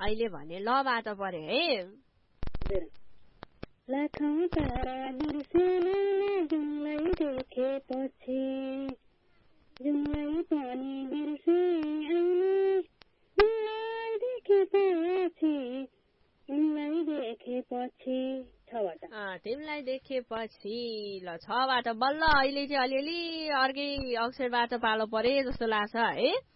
अहिले भने लबाट परे है लाखौं तारा बिर्सेर जुनलाई देखेपछि जुनलाई पनि बिर्से उनलाई देखेपछि छबाट तिमीलाई देखेपछि ल छबाट बल्ल अहिले चाहिँ अलिअलि अर्कै अक्षरबाट पालो परे जस्तो लाग्छ है